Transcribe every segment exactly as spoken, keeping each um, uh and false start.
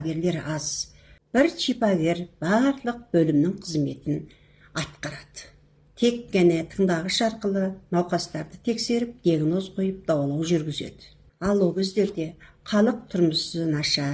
Шипагерлер аз. Бір шипагер барлық бөлімнің қызметін атқарады. Тек қана тыңдағыш арқылы науқастарды тексеріп, диагноз қойып, дауалау жүргізеді. Ал ол кездерде халық тұрмысы нашар,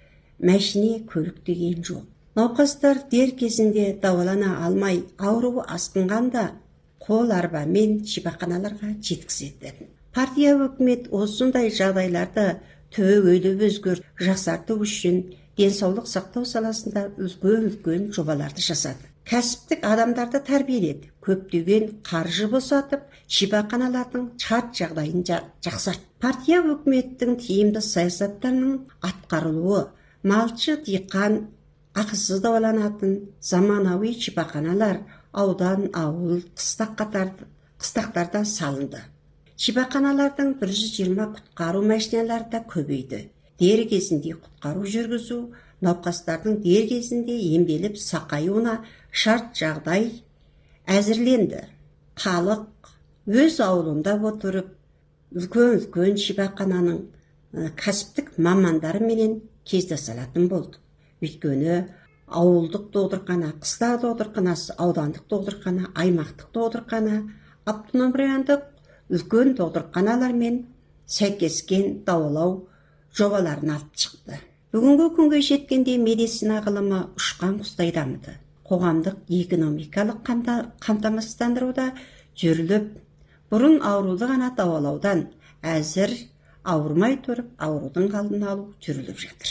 машине, көлік деген жоқ. Науқастар дер кезінде дауалана алмай, ауруы асқынғанда қол арбамен шипаханаларға жеткізеді. Партия өкімет осындай жағдайларды түбегейлі өзгертіп, жақсарту үшін денсаулық сақтау саласында үлкен-үлкен жобаларды жасады. Кәсіптік адамдарды тәрбиеледі. Көптеген қаржы босатып, шипаханалардың шарт жағдайын жақсартты. Партия өкіметтің тиімді саясаттарының атқарылуы, малшы, диқан ақысыз дауаланатын заманауи шипаханалар аудан, ауыл, қыстақ қатарды, қыстақтарда салынды. Шипаханалардың бір жүз жиырма құтқару машиналары да көбейді. Дер кезінде құтқару жүргізу, науқастардың дер кезінде емделіп сақаюына шарт жағдай әзірленді. Халық өз ауылында отырып, үлкен-үлкен шипахананың кәсіптік мамандары менен кездесе алатын болды. Өйткені ауылдық додырхана, қыстақ додырханасы, аудандық додырхана, аймақтық додырхана, автоном райондық үлкен додырханалармен сәйкескен дауалау жобаларын алып шықты. Бүгінгі күнге жеткенде медицина ғылымы ұшқан құстай дамыды. Қоғамдық экономикалық қамтамасыздандыруда жүріліп, бұрын ауруды ғана дауалаудан әзір ауырмай тұрып, аурудың алдын алу жүріліп жатыр.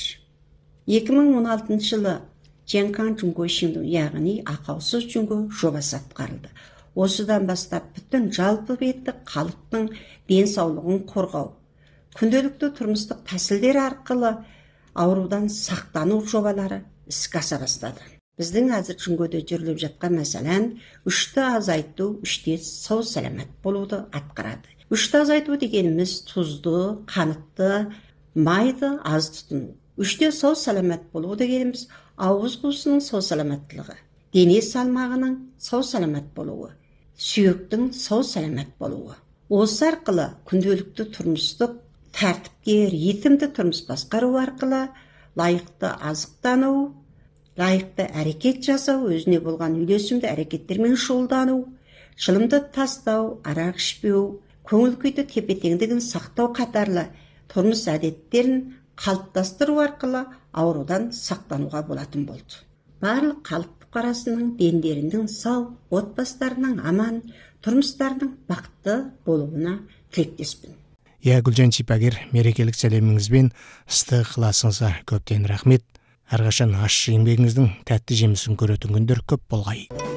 екі мың он алтыншы жылы Женкан Жүнго Шимду, яғни ақаусыз жүнго жобасы атқарылды. Осыдан бастап бүтін жалпы беттік халықтың денсаулығын қорғау, күнделікті тұрмыстық тәсілдер арқылы аурудан сақтану жобалары іске аса бастады. Біздің әзір жүнгөде жүріліп жатқан мәселен үшті азайту, үште сау саламат болуды атқарады. Үшті азайту дегеніміз тұзды, қанытты, майды аз тұтыну. Үште сау саламат болу дегеніміз ауыз қуысының сау саламаттылығы, дене салмағының сау саламат болуы, сүйектің сау саламат болуы. Осы арқылы күнделікті тұрмыстық тәртіпке, ритмді тұрмыс басқару арқылы лайықты азықтану, лайықты әрекет жасау, өзіне болған үйлесімді әрекеттермен шұғылдану, шылымды тастау, арақ ішпеу, көңіл күйді тепе-теңдігін сақтау қатарлы тұрмыс әдеттерін қалыптастыру арқылы аурудан сақтануға болатын болды. Барлық халық бұқарасының дендерінің сау, отбасыларының аман, тұрмыстарының бақытты болуына тілектеспін. Иә, Гүлжан Шипагер, мерекелік сәлеміңізбен ыстық ықыласыңызға көптен рахмет. Әрқашан ащы еңбегіңіздің тәтті жемісін көретін күндер көп болғай.